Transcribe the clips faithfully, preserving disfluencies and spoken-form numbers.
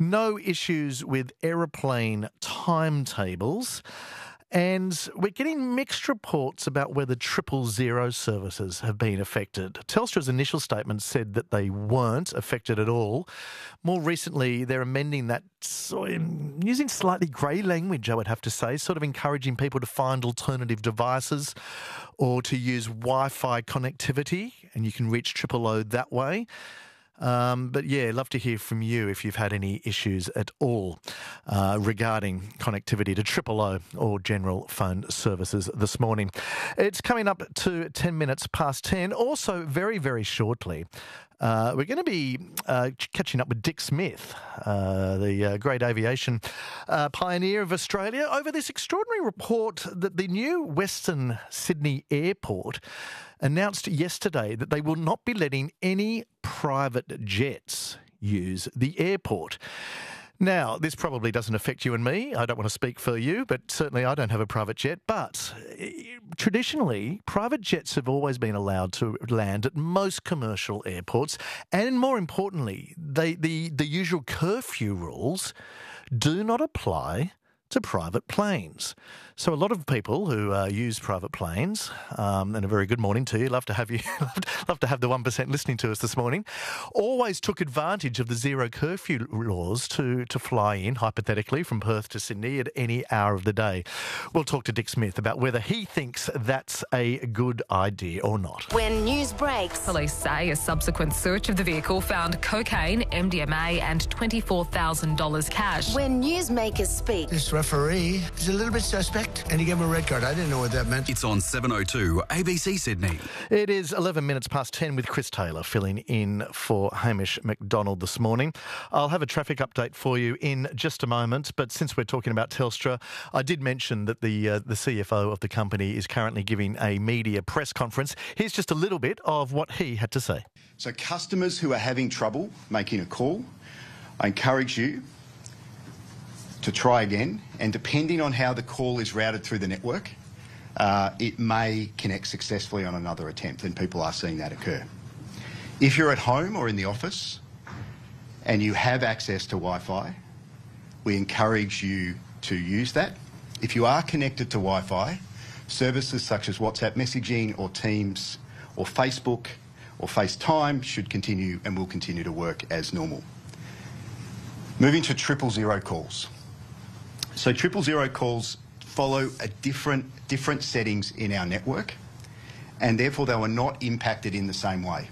No issues with aeroplane timetables. And we're getting mixed reports about whether triple zero services have been affected. Telstra's initial statement said that they weren't affected at all. More recently, they're amending that, so using slightly grey language, I would have to say, sort of encouraging people to find alternative devices or to use Wi-Fi connectivity, and you can reach Triple O that way. Um, but yeah, love to hear from you if you've had any issues at all uh, regarding connectivity to Triple O or general phone services this morning. It's coming up to ten minutes past ten. Also, very, very shortly, uh, we're going to be uh, catching up with Dick Smith, uh, the uh, great aviation uh, pioneer of Australia, over this extraordinary report that the new Western Sydney Airport announced yesterday that they will not be letting any private jets use the airport. Now, this probably doesn't affect you and me. I don't want to speak for you, but certainly I don't have a private jet. But traditionally, private jets have always been allowed to land at most commercial airports. And more importantly, they, the, the usual curfew rules do not apply to private planes. So a lot of people who uh, use private planes, um, and a very good morning to you, love to have you, love to have the one percent listening to us this morning, always took advantage of the zero curfew laws to, to fly in, hypothetically, from Perth to Sydney at any hour of the day. We'll talk to Dick Smith about whether he thinks that's a good idea or not. When news breaks, police say a subsequent search of the vehicle found cocaine, M D M A and twenty-four thousand dollars cash. When newsmakers speak, this referee is a little bit suspect, and he gave him a red card. I didn't know what that meant. It's on seven oh two A B C Sydney. It is eleven minutes past ten with Chris Taylor filling in for Hamish McDonald this morning. I'll have a traffic update for you in just a moment, but since we're talking about Telstra, I did mention that the uh, the C F O of the company is currently giving a media press conference. Here's just a little bit of what he had to say. So customers who are having trouble making a call, I encourage you to try again, and depending on how the call is routed through the network, uh, it may connect successfully on another attempt, and people are seeing that occur. If you're at home or in the office and you have access to Wi-Fi, we encourage you to use that. If you are connected to Wi-Fi, services such as WhatsApp messaging or Teams or Facebook or FaceTime should continue and will continue to work as normal. Moving to triple zero calls. So triple zero calls follow a different, different settings in our network, and therefore they were not impacted in the same way.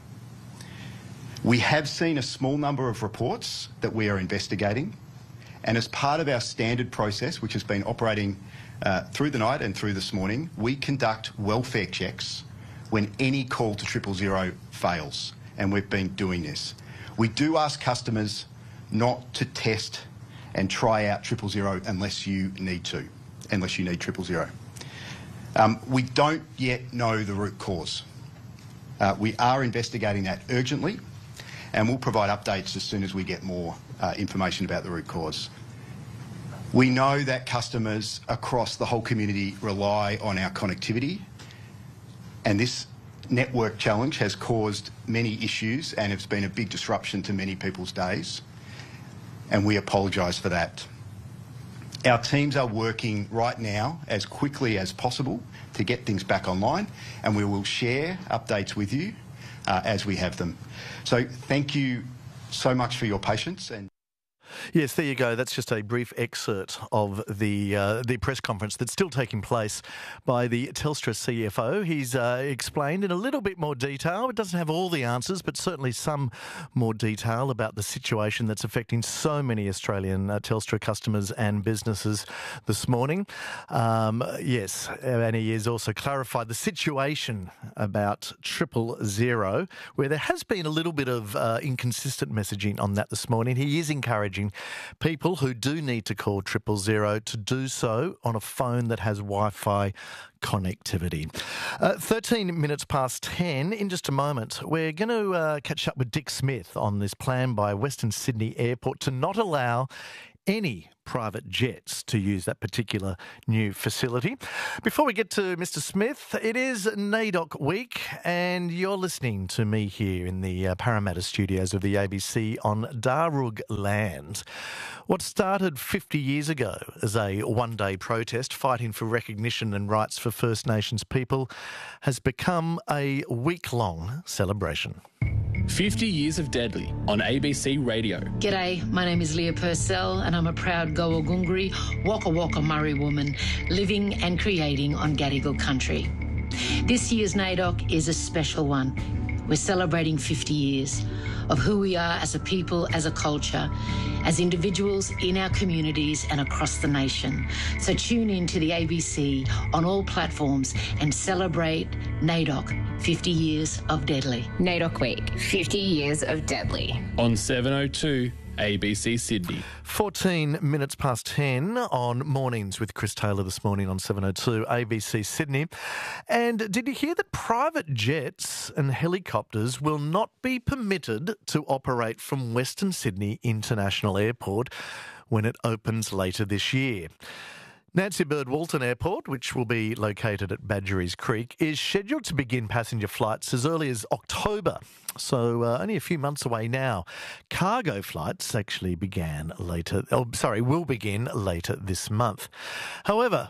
We have seen a small number of reports that we are investigating, and as part of our standard process, which has been operating uh, through the night and through this morning, we conduct welfare checks when any call to triple zero fails, and we've been doing this. We do ask customers not to test and try out triple zero unless you need to, unless you need triple zero. Um, we don't yet know the root cause. Uh, we are investigating that urgently, and we'll provide updates as soon as we get more uh, information about the root cause. We know that customers across the whole community rely on our connectivity, and this network challenge has caused many issues and it's been a big disruption to many people's days, and we apologise for that. Our teams are working right now as quickly as possible to get things back online, and we will share updates with you uh, as we have them. So thank you so much for your patience. And Yes, there you go. That's just a brief excerpt of the uh, the press conference that's still taking place by the Telstra C F O. He's uh, explained in a little bit more detail. It doesn't have all the answers, but certainly some more detail about the situation that's affecting so many Australian uh, Telstra customers and businesses this morning. Um, yes, and he has also clarified the situation about triple zero, where there has been a little bit of uh, inconsistent messaging on that this morning. He is encouraging people who do need to call triple zero to do so on a phone that has Wi-Fi connectivity. Uh, thirteen minutes past ten. In just a moment, we're going to uh, catch up with Dick Smith on this plan by Western Sydney Airport to not allow any private jets to use that particular new facility. Before we get to Mister Smith, it is NAIDOC week, and you're listening to me here in the uh, Parramatta studios of the A B C on Darug land. What started fifty years ago as a one-day protest fighting for recognition and rights for First Nations people has become a week-long celebration. fifty years of Deadly on A B C Radio. G'day, my name is Leah Purcell and I'm a proud Gowagungri, Waka Waka Murray woman living and creating on Gadigal country. This year's NAIDOC is a special one. We're celebrating fifty years of who we are as a people, as a culture, as individuals in our communities and across the nation. So tune in to the A B C on all platforms and celebrate NAIDOC, fifty years of Deadly. NAIDOC Week, fifty years of Deadly. On seven oh two A B C Sydney. fourteen minutes past ten on Mornings with Chris Taylor this morning on seven oh two A B C Sydney. And did you hear that private jets and helicopters will not be permitted to operate from Western Sydney International Airport when it opens later this year? Nancy Bird Walton Airport, which will be located at Badgerys Creek, is scheduled to begin passenger flights as early as October, so uh, only a few months away now. Cargo flights actually began later, oh, sorry, will begin later this month. However,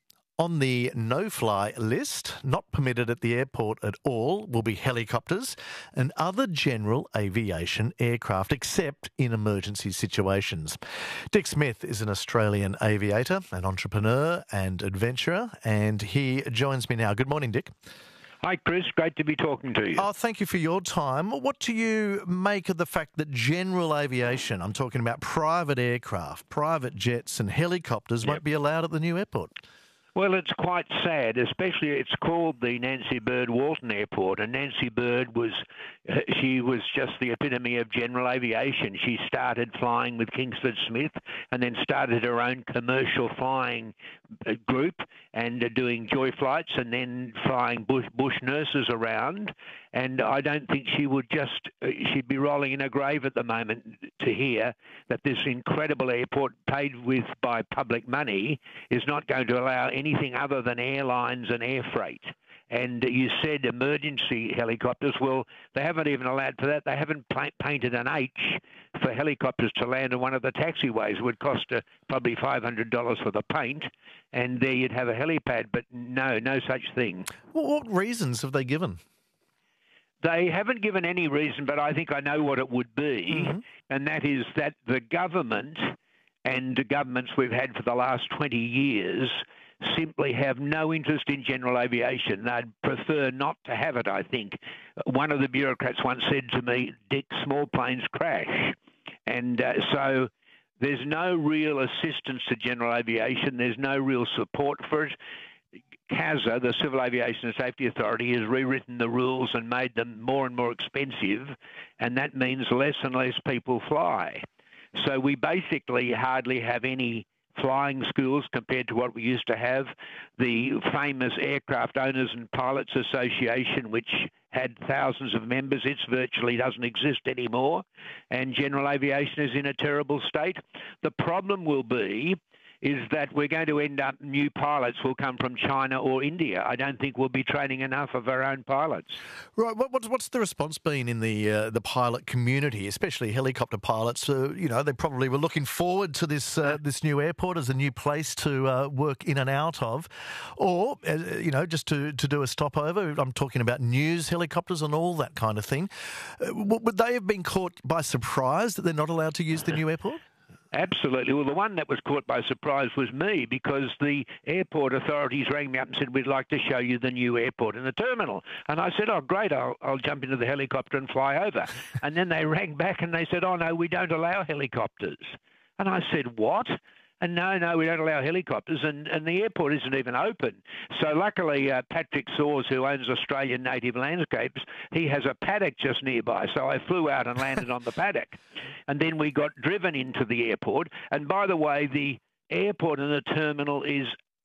on the no-fly list, not permitted at the airport at all, will be helicopters and other general aviation aircraft, except in emergency situations. Dick Smith is an Australian aviator, an entrepreneur and adventurer, and he joins me now. Good morning, Dick. Hi, Chris. Great to be talking to you. Oh, thank you for your time. What do you make of the fact that general aviation, I'm talking about private aircraft, private jets and helicopters, yep. won't be allowed at the new airport? Well, it's quite sad, especially it's called the Nancy Bird Walton Airport, and Nancy Bird was, she was just the epitome of general aviation. She started flying with Kingsford Smith and then started her own commercial flying group and doing joy flights and then flying bush, bush nurses around. And I don't think she would just, she'd be rolling in her grave at the moment to hear that this incredible airport paid with by public money is not going to allow anything other than airlines and air freight. And you said emergency helicopters. Well, they haven't even allowed for that. They haven't pa- painted an H for helicopters to land on one of the taxiways. It would cost uh, probably five hundred dollars for the paint, and there you'd have a helipad. But no, no such thing. Well, what reasons have they given? They haven't given any reason, but I think I know what it would be, mm-hmm. and that is that the government and the governments we've had for the last twenty years simply have no interest in general aviation. They'd prefer not to have it, I think. One of the bureaucrats once said to me, Dick, small planes crash. And uh, so there's no real assistance to general aviation. There's no real support for it. CASA, the Civil Aviation and Safety Authority, has rewritten the rules and made them more and more expensive, and that means less and less people fly. So we basically hardly have any flying schools compared to what we used to have. The famous Aircraft Owners and Pilots Association, which had thousands of members, it virtually doesn't exist anymore, and general aviation is in a terrible state. The problem will be is that we're going to end up, new pilots will come from China or India. I don't think we'll be training enough of our own pilots. Right. What, what's, what's the response been in the uh, the pilot community, especially helicopter pilots? Uh, you know, they probably were looking forward to this uh, this new airport as a new place to uh, work in and out of, or uh, you know, just to, to do a stopover. I'm talking about news helicopters and all that kind of thing. Uh, would they have been caught by surprise that they're not allowed to use the new airport? Absolutely. Well, the one that was caught by surprise was me, because the airport authorities rang me up and said, we'd like to show you the new airport and the terminal. And I said, oh, great, I'll, I'll jump into the helicopter and fly over. And then they rang back and they said, oh, no, we don't allow helicopters. And I said, what? And no, no, we don't allow helicopters, and, and the airport isn't even open. So luckily, uh, Patrick Soares, who owns Australian Native Landscapes, he has a paddock just nearby. So I flew out and landed on the paddock. And then we got driven into the airport. And by the way, the airport and the terminal is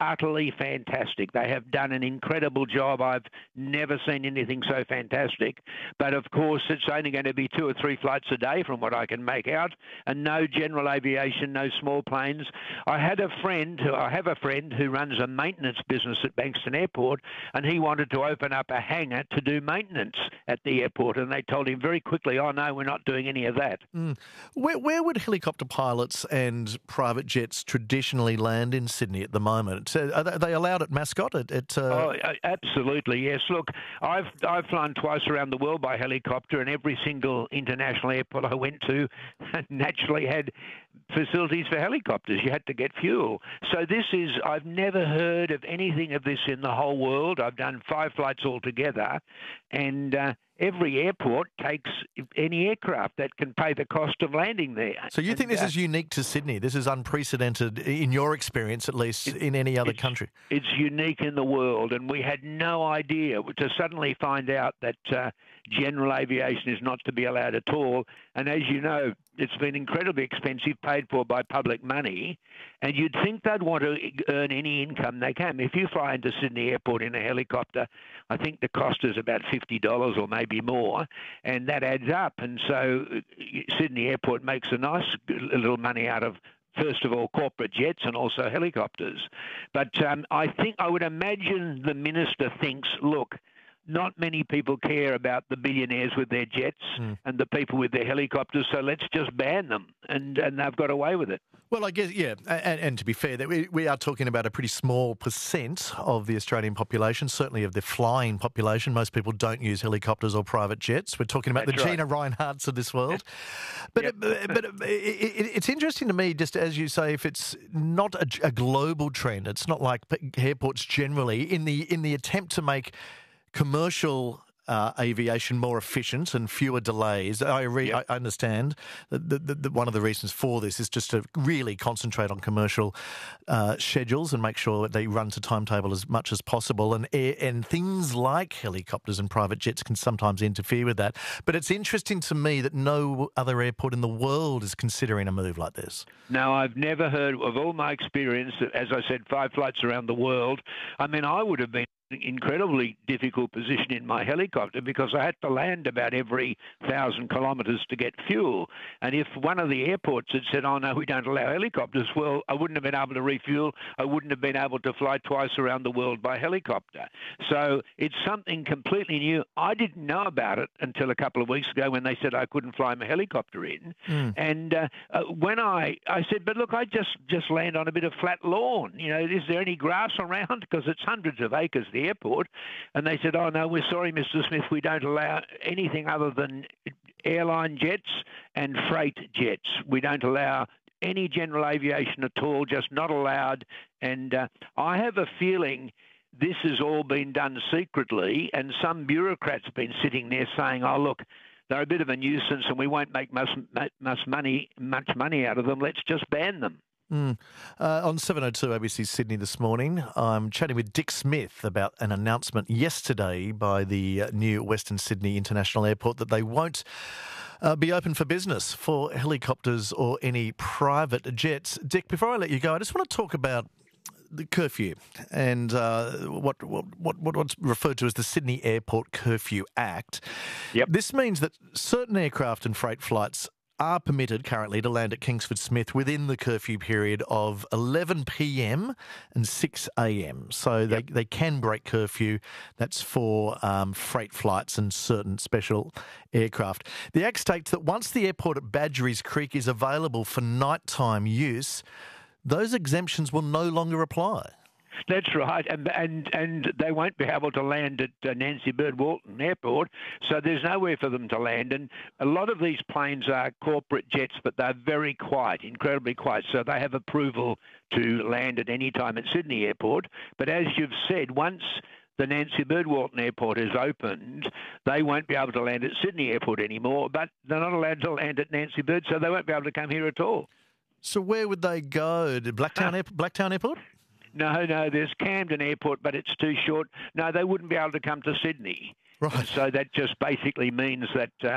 utterly fantastic. They have done an incredible job. I've never seen anything so fantastic. But of course, it's only going to be two or three flights a day from what I can make out, and no general aviation, no small planes. I had a friend, who I have a friend who runs a maintenance business at Bankston Airport, and he wanted to open up a hangar to do maintenance at the airport, and they told him very quickly, oh no, we're not doing any of that. Mm. Where, where would helicopter pilots and private jets traditionally land in Sydney at the moment? Are they allowed at Mascot? At, at, uh... Oh, absolutely, yes. Look, I've I've flown twice around the world by helicopter, and every single international airport I went to naturally had facilities for helicopters. You had to get fuel. So this is, I've never heard of anything of this in the whole world. I've done five flights altogether, and uh, every airport takes any aircraft that can pay the cost of landing there. So you and, think this uh, is unique to Sydney? This is unprecedented in your experience, at least, it, in any other it's, country? It's unique in the world, and we had no idea to suddenly find out that uh, general aviation is not to be allowed at all. And as you know, it's been incredibly expensive, paid for by public money, and you'd think they'd want to earn any income they can. If you fly into Sydney Airport in a helicopter, I think the cost is about fifty dollars or maybe more, and that adds up. And so Sydney Airport makes a nice little money out of, first of all, corporate jets and also helicopters. But um, I think, I would imagine the minister thinks, look, not many people care about the billionaires with their jets mm. and the people with their helicopters, so let's just ban them. And, and they've got away with it. Well, I guess, yeah, and, and to be fair, that we, we are talking about a pretty small percent of the Australian population, certainly of the flying population. Most people don't use helicopters or private jets. We're talking about That's the right. Gina Rineharts of this world. But, Yep. it, but it, it, it's interesting to me, just as you say, if it's not a, a global trend, it's not like airports generally, in the in the attempt to make commercial uh, aviation more efficient and fewer delays. I, re- Yep. I understand that the, the, the, one of the reasons for this is just to really concentrate on commercial uh, schedules and make sure that they run to timetable as much as possible. And air, and things like helicopters and private jets can sometimes interfere with that. But it's interesting to me that no other airport in the world is considering a move like this. No, I've never heard of all my experience. As I said, five flights around the world. I mean, I would have been incredibly difficult position in my helicopter because I had to land about every thousand kilometres to get fuel. And if one of the airports had said, oh, no, we don't allow helicopters, well, I wouldn't have been able to refuel. I wouldn't have been able to fly twice around the world by helicopter. So it's something completely new. I didn't know about it until a couple of weeks ago when they said I couldn't fly my helicopter in. Mm. And uh, uh, when I, I said, but look, I just, just land on a bit of flat lawn. You know, is there any grass around? Because it's hundreds of acres there. Airport, and they said, oh no, we're sorry, Mister Smith, we don't allow anything other than airline jets and freight jets. We don't allow any general aviation at all, just not allowed. And uh, I have a feeling this has all been done secretly, and some bureaucrats have been sitting there saying, oh look, they're a bit of a nuisance and we won't make much, much money, much money out of them, let's just ban them. Mm. Uh, on seven oh two A B C Sydney this morning, I'm chatting with Dick Smith about an announcement yesterday by the uh, new Western Sydney International Airport that they won't uh, be open for business for helicopters or any private jets. Dick, before I let you go, I just want to talk about the curfew and uh, what, what what what's referred to as the Sydney Airport Curfew Act. Yep. This means that certain aircraft and freight flights are permitted currently to land at Kingsford Smith within the curfew period of eleven p m and six a m. So they, yep. they can break curfew. That's for um, freight flights and certain special aircraft. The Act states that once the airport at Badgerys Creek is available for nighttime use, those exemptions will no longer apply. That's right, and and and they won't be able to land at uh, Nancy Bird Walton Airport, so there's nowhere for them to land. And a lot of these planes are corporate jets, but they're very quiet, incredibly quiet, so they have approval to land at any time at Sydney Airport. But as you've said, once the Nancy Bird Walton Airport is opened, they won't be able to land at Sydney Airport anymore, but they're not allowed to land at Nancy Bird, so they won't be able to come here at all. So where would they go? To Blacktown, Air- Blacktown Airport? No, no, there's Camden Airport, but it's too short. No, they wouldn't be able to come to Sydney. Right. And so that just basically means that uh,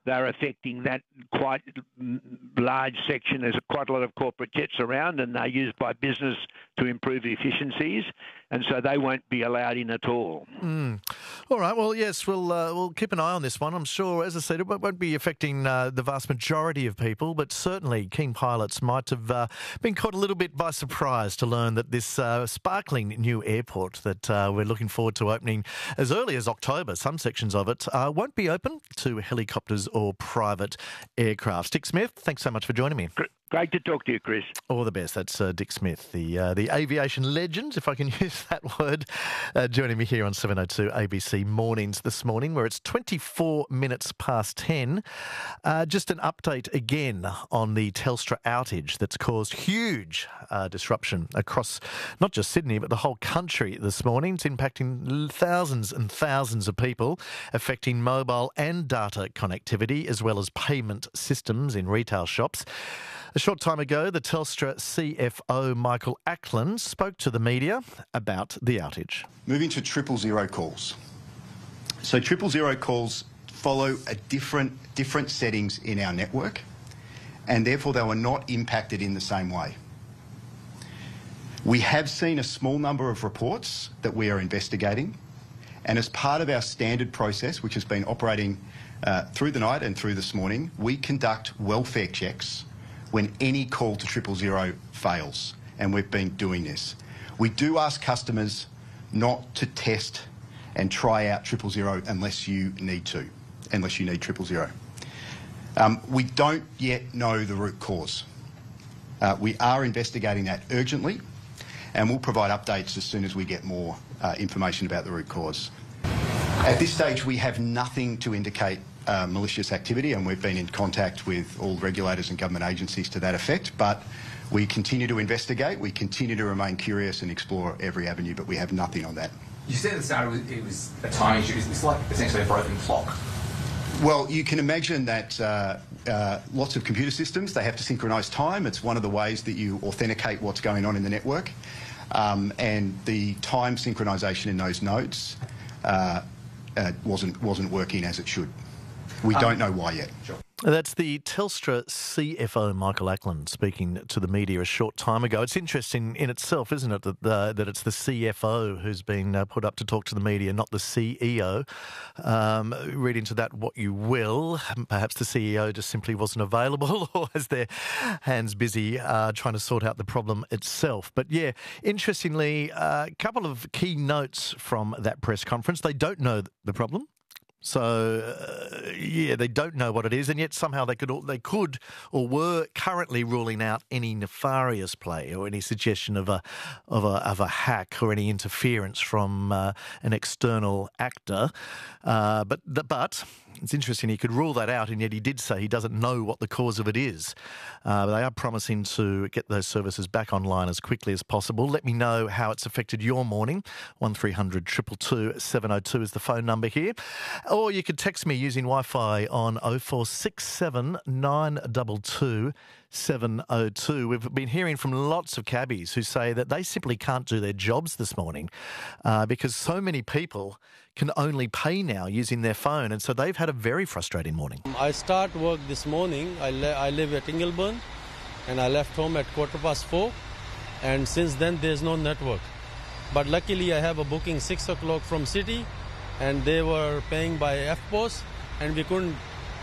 they're affecting that quite large section. There's quite a lot of corporate jets around, and they're used by business to improve efficiencies, and so they won't be allowed in at all. Mm. All right. Well, yes, we'll uh, we'll keep an eye on this one. I'm sure, as I said, it won't be affecting uh, the vast majority of people, but certainly keen pilots might have uh, been caught a little bit by surprise to learn that this uh, sparkling new airport that uh, we're looking forward to opening as early as October, some sections of it, uh, won't be open to helicopters or private aircraft. Dick Smith, thanks so much for joining me. Great to talk to you, Chris. All the best. That's uh, Dick Smith, the uh, the aviation legend, if I can use that word, uh, joining me here on seven oh two A B C Mornings this morning, where it's twenty-four minutes past ten. Uh, just an update again on the Telstra outage that's caused huge uh, disruption across not just Sydney, but the whole country this morning. It's impacting thousands and thousands of people, affecting mobile and data connectivity, as well as payment systems in retail shops. A short time ago, the Telstra C F O, Michael Ackland, spoke to the media about the outage. Moving to triple zero calls. So triple zero calls follow a different, different settings in our network, and therefore they were not impacted in the same way. We have seen a small number of reports that we are investigating, and as part of our standard process, which has been operating uh, through the night and through this morning, we conduct welfare checks when any call to triple zero fails, and we've been doing this. We do ask customers not to test and try out triple zero unless you need to, unless you need triple zero. Um, we don't yet know the root cause. Uh, we are investigating that urgently, and we'll provide updates as soon as we get more uh, information about the root cause. At this stage, we have nothing to indicate Uh, malicious activity, and we've been in contact with all regulators and government agencies to that effect, but we continue to investigate, we continue to remain curious and explore every avenue, but we have nothing on that. You said at the start it was a timing issue. It's like essentially a broken clock. Well, you can imagine that uh, uh, lots of computer systems, they have to synchronise time. It's one of the ways that you authenticate what's going on in the network, um, and the time synchronisation in those nodes uh, uh, wasn't, wasn't working as it should. We don't know why yet. Sure. That's the Telstra C F O, Michael Ackland, speaking to the media a short time ago. It's interesting in itself, isn't it, that, the, that it's the C F O who's been uh, put up to talk to the media, not the C E O. Um, read into that what you will. Perhaps the C E O just simply wasn't available or has their hands busy uh, trying to sort out the problem itself. But yeah, interestingly, a uh, couple of key notes from that press conference. They don't know the problem. So, uh, yeah, they don't know what it is, and yet somehow they could they could or were currently ruling out any nefarious play or any suggestion of a of a, of a hack or any interference from uh, an external actor. Uh, but but it's interesting, he could rule that out, and yet he did say he doesn't know what the cause of it is. Uh, they are promising to get those services back online as quickly as possible. Let me know how it's affected your morning. one three hundred two two two seven oh two is the phone number here. Or you could text me using Wi-Fi on oh four six seven nine two two seven oh two. We've been hearing from lots of cabbies who say that they simply can't do their jobs this morning uh, because so many people can only pay now using their phone, and so they've had a very frustrating morning. I start work this morning. I, le- I live at Ingleburn, and I left home at quarter past four, and since then there's no network. But luckily I have a booking six o'clock from City, and they were paying by F P O S, and we couldn't,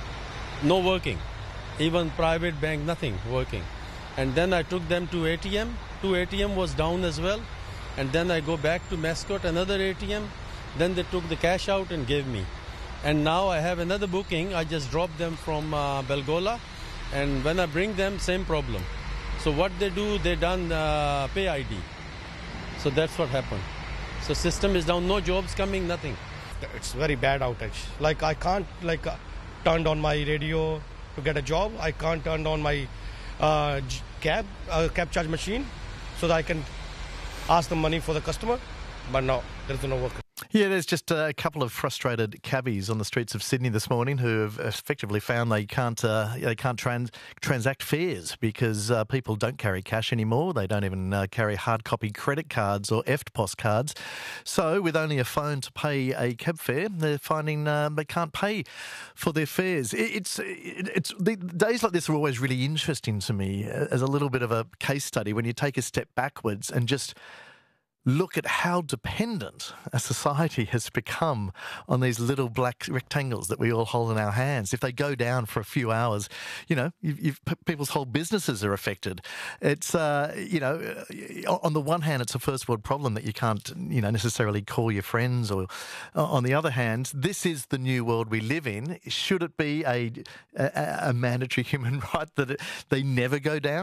no working. Even private bank, nothing working. And then I took them to A T M. Two A T M was down as well. And then I go back to Mascot, another A T M. Then they took the cash out and gave me. And now I have another booking. I just dropped them from uh, Belgola. And when I bring them, same problem. So what they do, they done uh, pay I D. So that's what happened. So system is down, no jobs coming, nothing. It's very bad outage. Like I can't like uh, turn on my radio to get a job. I can't turn on my uh, cab uh, cab charge machine so that I can ask the money for the customer. But no, there's no work. Yeah, there's just a couple of frustrated cabbies on the streets of Sydney this morning who have effectively found they can't uh, they can't trans- transact fares because uh, people don't carry cash anymore. They don't even uh, carry hard copy credit cards or E F T P O S cards. So with only a phone to pay a cab fare, they're finding uh, they can't pay for their fares. It, it's it, it's the days like this are always really interesting to me as a little bit of a case study when you take a step backwards and just look at how dependent a society has become on these little black rectangles that we all hold in our hands. If they go down for a few hours, you know, you've, you've, people's whole businesses are affected. It's, uh, you know, on the one hand, it's a first world problem that you can't, you know, necessarily call your friends. Or on the other hand, this is the new world we live in. Should it be a, a, a mandatory human right that it, they never go down?